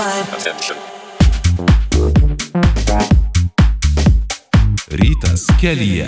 Attention. Rytas kelyje.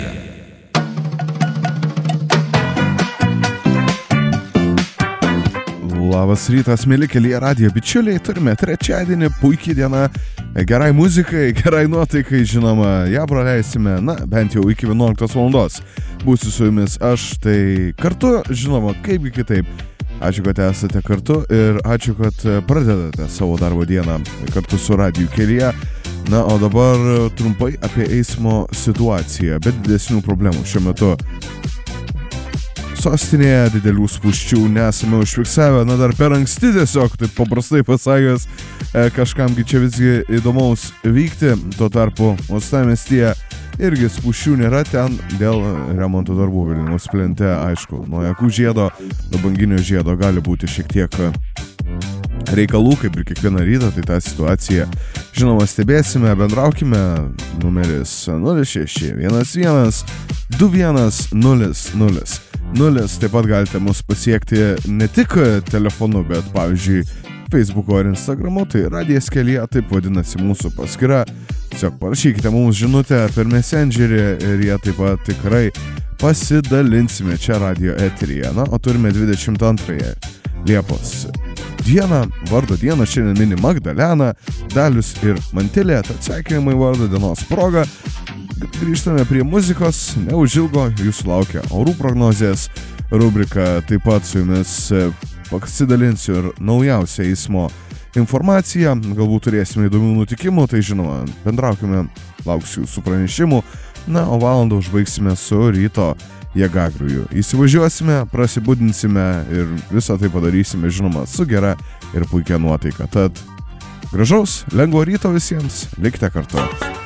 Labas rytas, mėly Kelyje radijo bičiuliai, turime trečiadienį, puikiai diena, gerai muzikai, gerai nuotaikai, žinoma, ją praleisime, bent jau iki 11 valandos. Būsiu su jumis aš, tai kartu, žinoma, kaipgi kitaip. Ačiū, kad esate kartu ir ačiū, kad pradedate savo darbo dieną kartu su radiju Kelyje. O dabar trumpai apie eismo situaciją, bet didesnių problemų šiuo metu. Sostinėje didelių spūsčių nesame užfiksavę, dar per anksti tiesiog, taip paprastai pasakęs, kažkamgi čia visgi įdomaus vykti, tuo tarpu uostamiestyje irgi spūsčių nėra, ten dėl remonto darbų Vilniaus plente, aišku, nuo Jakų žiedo, nuo Banginio žiedo gali būti šiek tiek reikalų, kaip ir kiekvieną rytą, tai tą situaciją, žinoma, stebėsime, bendraukime, numeris 0611 2100. Taip pat galite mus pasiekti ne tik telefonu, bet pavyzdžiui Facebook'o ar Instagram'u, tai Radijas Kelyje, taip vadinasi mūsų paskyra. Tiesiog parašykite mums žinutę per Messengerį ir jie taip pat tikrai pasidalinsime čia radijo eteryje. O turime 22 Liepos dieną, vardo dieną, šiandien mini Magdalena, Dalius ir Mantilė, tad sveikinimai vardo dienos proga. Grįžtame prie muzikos, neužilgo jūsų laukia orų prognozės rubrika, taip pat su jumis pasidalinsiu ir naujausią eismo informaciją, galbūt turėsime įdomių nutikimų, tai žinoma, bendraukime, lauksiu jūsų pranešimų, o valandą užbaigsime su ryto jėgagrųjų. Įsivažiuosime, prasibudinsime ir visą tai padarysime, žinoma, su gera ir puikia nuotaika. Tad gražaus, lengvo ryto visiems, likite kartu.